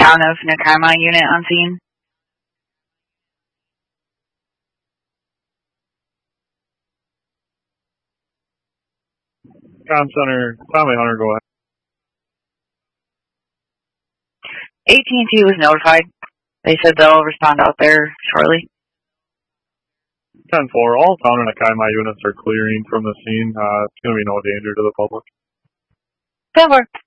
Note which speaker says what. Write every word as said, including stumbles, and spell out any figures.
Speaker 1: Town of Nakama unit on scene.
Speaker 2: Comm Center, Tommy Hunter, go ahead.
Speaker 1: A T and T was notified. They said they'll respond out there shortly.
Speaker 2: ten four, all Town and Nakama units are clearing from the scene. Uh, it's going to be no danger to the public.
Speaker 1: ten four.